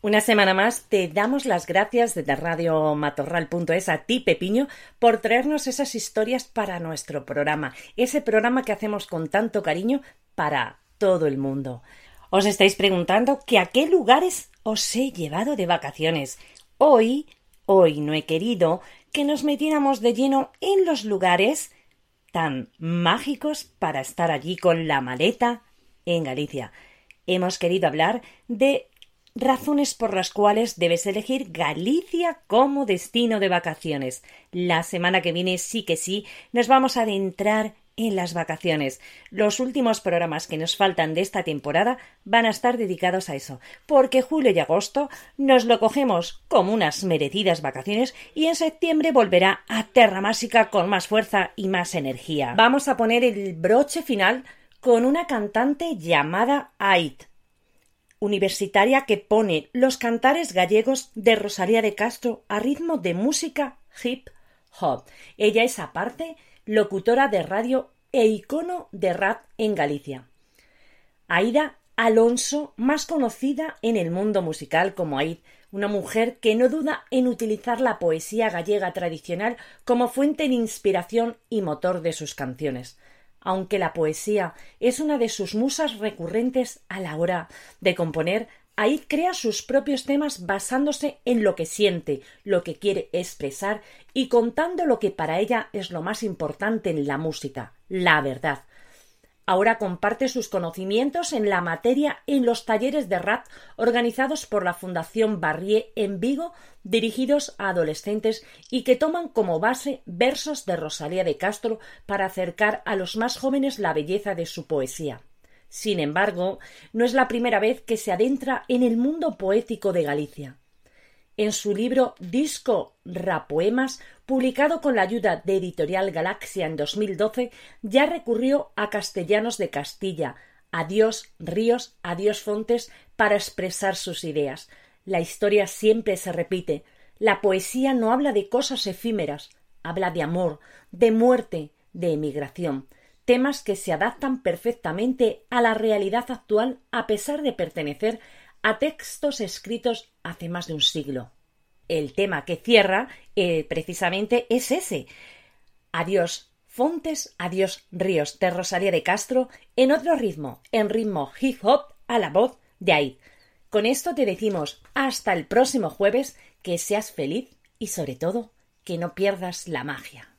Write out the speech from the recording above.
Una semana más te damos las gracias desde Radio Matorral.es a ti, Pepiño, por traernos esas historias para nuestro programa, ese programa que hacemos con tanto cariño para todo el mundo. Os estáis preguntando que a qué lugares os he llevado de vacaciones. Hoy no he querido que nos metiéramos de lleno en los lugares tan mágicos para estar allí con la maleta en Galicia. Hemos querido hablar de razones por las cuales debes elegir Galicia como destino de vacaciones. La semana que viene sí que sí nos vamos a adentrar en las vacaciones. Los últimos programas que nos faltan de esta temporada van a estar dedicados a eso, porque julio y agosto nos lo cogemos como unas merecidas vacaciones y en septiembre volverá a Terra Másica con más fuerza y más energía. Vamos a poner el broche final con una cantante llamada Aid, universitaria, que pone los cantares gallegos de Rosalía de Castro a ritmo de música hip hop. Ella es, aparte, locutora de radio e icono de rap en Galicia. Aida Alonso, más conocida en el mundo musical como Aid, una mujer que no duda en utilizar la poesía gallega tradicional como fuente de inspiración y motor de sus canciones. Aunque la poesía es una de sus musas recurrentes a la hora de componer, Aid crea sus propios temas basándose en lo que siente, lo que quiere expresar y contando lo que para ella es lo más importante en la música, la verdad. Ahora comparte sus conocimientos en la materia en los talleres de rap organizados por la Fundación Barrié en Vigo, dirigidos a adolescentes y que toman como base versos de Rosalía de Castro para acercar a los más jóvenes la belleza de su poesía. Sin embargo, no es la primera vez que se adentra en el mundo poético de Galicia. En su libro Disco Rapoemas, publicado con la ayuda de Editorial Galaxia en 2012, ya recurrió a castellanos de Castilla, adiós ríos, adiós fontes, para expresar sus ideas. La historia siempre se repite. La poesía no habla de cosas efímeras, habla de amor, de muerte, de emigración, temas que se adaptan perfectamente a la realidad actual a pesar de pertenecer a textos escritos hace más de un siglo. El tema que cierra precisamente es ese. Adiós fontes, adiós ríos, de Rosalía de Castro, en otro ritmo, en ritmo hip hop, a la voz de Aid. Con esto te decimos hasta el próximo jueves, que seas feliz y sobre todo que no pierdas la magia.